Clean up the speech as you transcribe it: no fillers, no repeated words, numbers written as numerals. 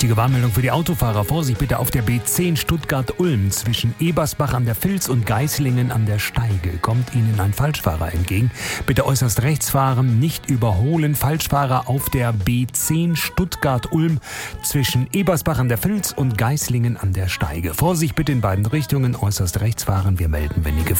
Wichtige Warnmeldung für die Autofahrer. Vorsicht bitte auf der B10 Stuttgart-Ulm zwischen Ebersbach an der Vils und Geislingen an der Steige. Kommt Ihnen ein Falschfahrer entgegen. Bitte äußerst rechts fahren, nicht überholen. Falschfahrer auf der B10 Stuttgart-Ulm zwischen Ebersbach an der Vils und Geislingen an der Steige. Vorsicht bitte in beiden Richtungen. Äußerst rechts fahren. Wir melden, wenn ihr